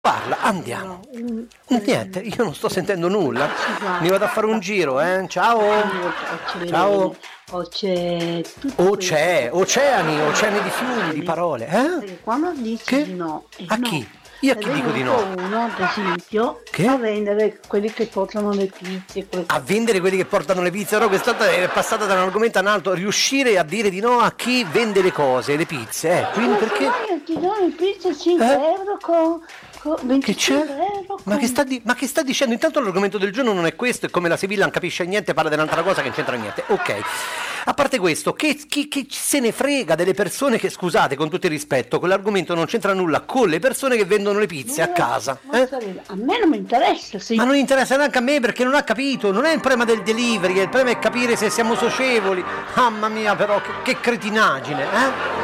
Parla, andiamo. Niente, io non sto sentendo nulla. Mi vado a fare un giro, Ciao. Ciao. O c'è tutte Oceani di fiumi, di parole. perché quando dici Che? di no, A no. chi? Io a È chi dico di venuto no? uno, ad esempio, Che? a vendere quelli che portano le pizze, A vendere quelli che portano le pizze, però quest'altra è passata da un argomento a un altro, riuscire a dire di no a chi vende le cose, le pizze, quindi Ma perché? se no io ti do le pizze 5 euro con Che 25 c'è? euro Ma che con... sta dicendo? Intanto l'argomento del giorno non è questo, è come la Sibilla non capisce niente, parla di un'altra cosa che non c'entra niente. Ok. A parte questo, chi se ne frega delle persone che, scusate, con tutto il rispetto, quell'argomento non c'entra nulla con le persone che vendono le pizze a casa. A me non mi interessa, sì. Ma non interessa neanche a me perché non ha capito, non è il problema del delivery, il problema è capire se siamo socievoli. Mamma mia però, che cretinaggine,